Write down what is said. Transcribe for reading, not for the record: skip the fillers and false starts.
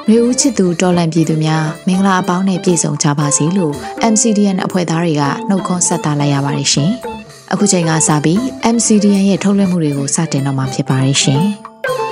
ရေဦးချစ်သူတော်လန်ပြည်သူများမင်္ဂလာအပေါင်းနဲ့ပြည့်စုံကြပါစေလို့ MCDN အဖွဲ့သားတွေကနှုတ်ခွန်းဆက်သလိုက်ရပါတယ်ရှင်။အခုချိန်ကစပြီး MCDN ရဲ့ထုတ်လွှင့်မှုတွေကိုစတင်တော့မှာဖြစ်ပါတယ်ရှင်။